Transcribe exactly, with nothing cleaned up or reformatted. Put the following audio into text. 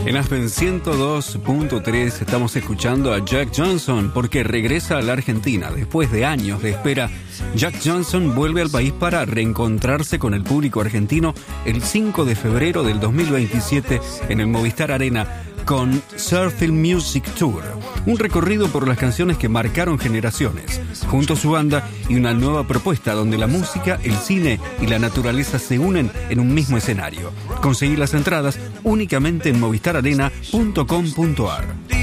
En Aspen ciento dos punto tres estamos escuchando a Jack Johnson porque regresa a la Argentina. Después de años de espera, Jack Johnson vuelve al país para reencontrarse con el público argentino el cinco de febrero del dos mil veintisiete en el Movistar Arena con Surfing Music Tour, un recorrido por las canciones que marcaron generaciones, junto a su banda y una nueva propuesta donde la música, el cine y la naturaleza se unen en un mismo escenario. Conseguí las entradas únicamente en movistar arena punto com punto ar.